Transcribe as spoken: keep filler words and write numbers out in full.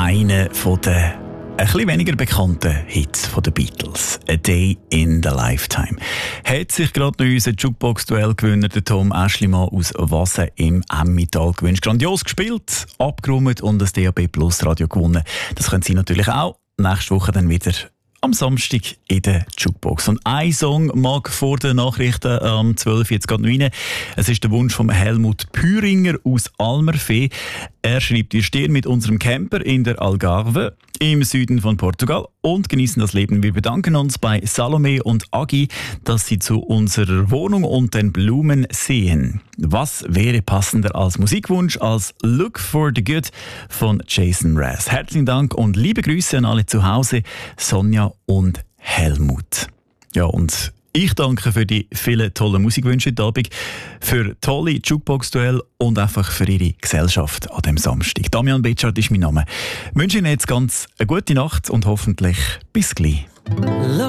einer der ein bisschen weniger bekannten Hits von den Beatles, «A Day in the Lifetime», hat sich gerade noch unser Jukebox-Duell-Gewinner, der Tom Aeschlimann aus Wasen im Emmental gewünscht. Grandios gespielt, abgeräumt und das D A B Plus Radio gewonnen. Das können Sie natürlich auch nächste Woche dann wieder am Samstag in der Jukebox. Und ein Song mag vor den Nachrichten am zwölf jetzt gerade noch rein. Es ist der Wunsch von Helmut Püringer aus Almerfee. Er schreibt: Wir stehen mit unserem Camper in der Algarve im Süden von Portugal und genießen das Leben. Wir bedanken uns bei Salome und Agi, dass sie zu unserer Wohnung und den Blumen sehen. Was wäre passender als Musikwunsch als Look for the Good von Jason Mraz? Herzlichen Dank und liebe Grüße an alle zu Hause, Sonja und Helmut. Ja, und ich danke für die vielen tollen Musikwünsche heute Abend, für tolle Jukebox-Duell und einfach für Ihre Gesellschaft an dem Samstag. Damian Betschart ist mein Name. Ich wünsche Ihnen jetzt ganz eine gute Nacht und hoffentlich bis gleich.